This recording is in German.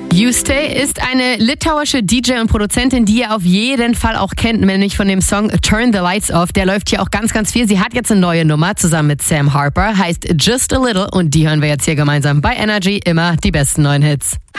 Justay ist eine litauische DJ und Produzentin, die ihr auf jeden Fall auch kennt, nämlich von dem Song Turn the Lights Off. Der läuft hier auch ganz, ganz viel. Sie hat jetzt eine neue Nummer zusammen mit Sam Harper, heißt Just a Little und die hören wir jetzt hier gemeinsam bei Energy. Immer die besten neuen Hits.